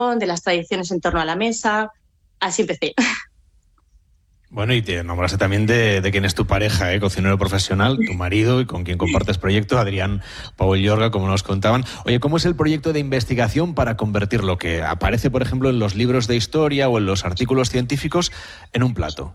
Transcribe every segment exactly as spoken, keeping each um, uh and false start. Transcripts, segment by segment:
de las tradiciones en torno a la mesa. Así empecé. Bueno, y te nombraste también de, de quién es tu pareja, ¿eh? Cocinero profesional, tu marido y con quien compartes proyecto, Adrián Pau Llorga, como nos contaban. Oye, ¿cómo es el proyecto de investigación para convertir lo que aparece, por ejemplo, en los libros de historia o en los artículos científicos en un plato?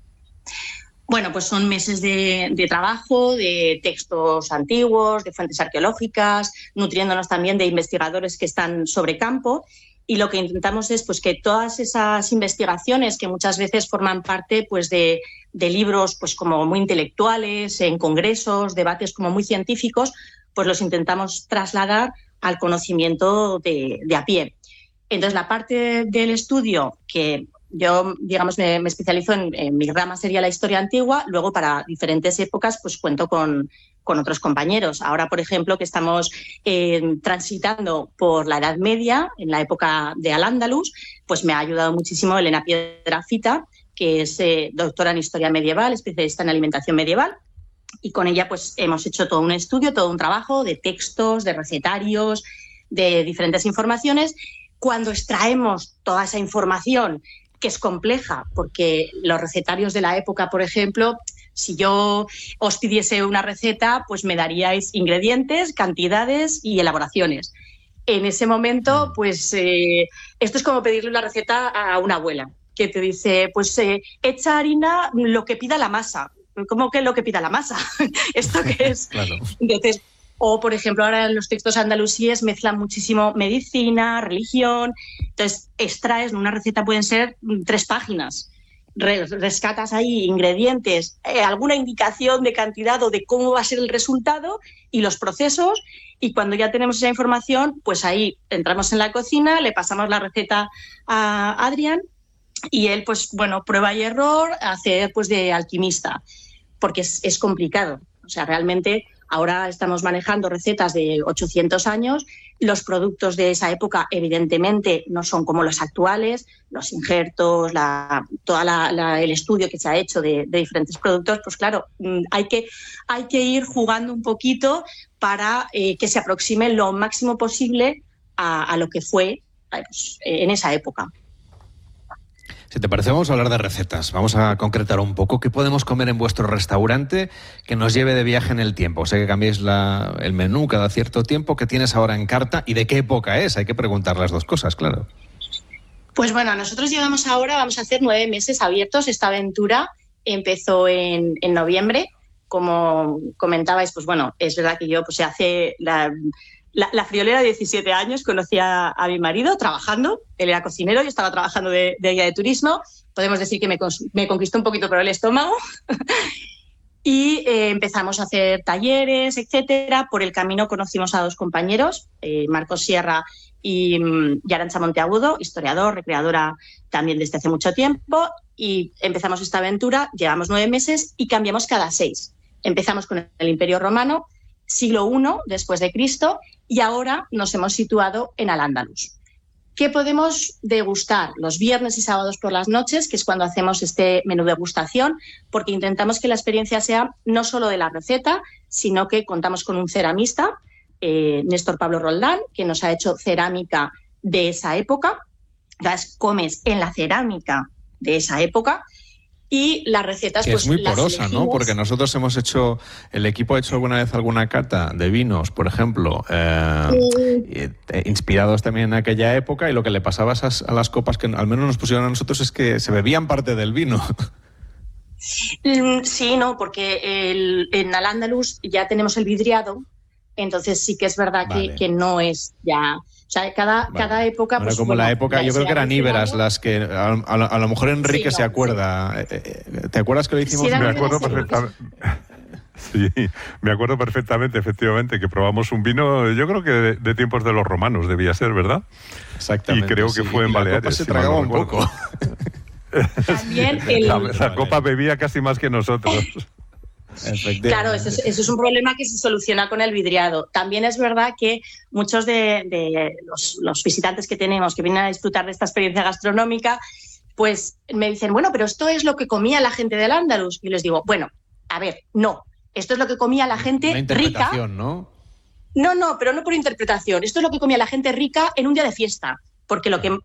Bueno, pues son meses de, de trabajo, de textos antiguos, de fuentes arqueológicas, nutriéndonos también de investigadores que están sobre campo. Y lo que intentamos es pues, que todas esas investigaciones que muchas veces forman parte pues, de, de libros pues, como muy intelectuales, en congresos, debates como muy científicos, pues los intentamos trasladar al conocimiento de, de a pie. Entonces, la parte del estudio que yo, digamos, me, me especializo en, en mi rama sería la historia antigua, luego para diferentes épocas pues cuento con, con otros compañeros. Ahora, por ejemplo, que estamos eh, transitando por la Edad Media, en la época de Al-Ándalus, pues me ha ayudado muchísimo Elena Piedrafita, que es eh, doctora en historia medieval, especialista en alimentación medieval, y con ella pues hemos hecho todo un estudio, todo un trabajo de textos, de recetarios, de diferentes informaciones. Cuando extraemos toda esa información, que es compleja, porque los recetarios de la época, por ejemplo, si yo os pidiese una receta, pues me daríais ingredientes, cantidades y elaboraciones. En ese momento, pues eh, esto es como pedirle una receta a una abuela, que te dice, pues eh, echa harina lo que pida la masa. ¿Cómo que lo que pida la masa? ¿Esto qué es? Claro. Entonces, o, por ejemplo, ahora en los textos andalusíes mezclan muchísimo medicina, religión. Entonces, extraes, una receta pueden ser tres páginas. Rescatas ahí ingredientes, eh, alguna indicación de cantidad o de cómo va a ser el resultado y los procesos. Y cuando ya tenemos esa información, pues ahí entramos en la cocina, le pasamos la receta a Adrián y él, pues bueno, prueba y error, hace pues de alquimista, porque es, es complicado. O sea, realmente ahora estamos manejando recetas de ochocientos años. Los productos de esa época, evidentemente, no son como los actuales. Los injertos, la, todo la, la, el estudio que se ha hecho de, de diferentes productos, pues claro, hay que, hay que ir jugando un poquito para eh, que se aproxime lo máximo posible a, a lo que fue pues, en esa época. Si te parece, vamos a hablar de recetas. Vamos a concretar un poco qué podemos comer en vuestro restaurante que nos lleve de viaje en el tiempo. Sé que cambiáis la, el menú cada cierto tiempo. ¿Qué tienes ahora en carta y de qué época es? Hay que preguntar las dos cosas, claro. Pues bueno, nosotros llevamos ahora, vamos a hacer nueve meses abiertos. Esta aventura empezó en, en noviembre. Como comentabais, pues bueno, es verdad que yo pues hace la... La, la friolera de diecisiete años, conocí a, a mi marido trabajando, él era cocinero, yo estaba trabajando de, de guía de turismo, podemos decir que me, me conquistó un poquito por el estómago y eh, empezamos a hacer talleres, etcétera. Por el camino conocimos a dos compañeros, eh, Marcos Sierra y, y Arantxa Monteagudo, historiador, recreadora también desde hace mucho tiempo, y empezamos esta aventura, llevamos nueve meses y cambiamos cada seis. Empezamos con el Imperio Romano, siglo primero después de Cristo, y ahora nos hemos situado en Al-Ándalus. ¿Qué podemos degustar los viernes y sábados por las noches, que es cuando hacemos este menú degustación? Porque intentamos que la experiencia sea no solo de la receta, sino que contamos con un ceramista, eh, Néstor Pablo Roldán, que nos ha hecho cerámica de esa época. Entonces, comes en la cerámica de esa época. Y las recetas, que pues es muy las porosa, elegimos. ¿no? Porque nosotros hemos hecho, el equipo ha hecho alguna vez alguna cata de vinos, por ejemplo, eh, eh, inspirados también en aquella época, y lo que le pasaba a, esas, a las copas que al menos nos pusieron a nosotros es que se bebían parte del vino. Sí, no, porque el, en Al-Ándalus ya tenemos el vidriado, entonces sí que es verdad Vale. que, que no es ya... O sea, cada, Vale. cada época... Ahora, pues, como bueno, la época, yo creo que eran íberas mencionado. las que... A, a, a lo mejor Enrique Sí, se no, acuerda. Sí. ¿Te acuerdas que lo hicimos? Sí, Me eran acuerdo íberas, perfectamente. Sí, me acuerdo perfectamente, efectivamente, que probamos un vino, yo creo que de, de tiempos de los romanos debía ser, ¿verdad? Exactamente. Y creo sí. que fue en y la Baleares. copa se si mal tragaba no un recuerdo. poco. También el... La, la copa bebía casi más que nosotros. Claro, eso es, eso es un problema que se soluciona con el vidriado. También es verdad que muchos de, de los, los visitantes que tenemos que vienen a disfrutar de esta experiencia gastronómica, pues me dicen, bueno, pero esto es lo que comía la gente del Al-Ándalus. Y les digo, bueno, a ver, no, esto es lo que comía la gente Una interpretación, rica. ¿no? No, no, pero no por interpretación. Esto es lo que comía la gente rica en un día de fiesta. porque lo que